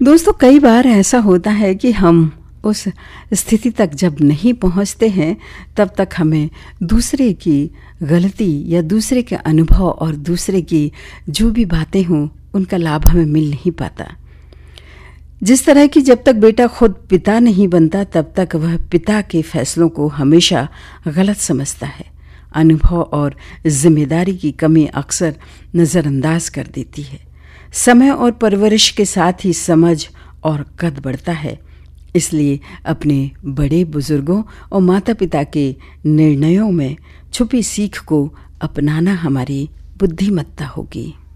दोस्तों, कई बार ऐसा होता है कि हम उस स्थिति तक जब नहीं पहुंचते हैं तब तक हमें दूसरे की गलती या दूसरे के अनुभव और दूसरे की जो भी बातें हों उनका लाभ हमें मिल नहीं पाता। जिस तरह की जब तक बेटा खुद पिता नहीं बनता तब तक वह पिता के फैसलों को हमेशा गलत समझता है। अनुभव और जिम्मेदारी की कमी अक्सर नज़रअंदाज कर देती है। समय और परवरिश के साथ ही समझ और कद बढ़ता है। इसलिए अपने बड़े बुजुर्गों और माता पिता के निर्णयों में छुपी सीख को अपनाना हमारी बुद्धिमत्ता होगी।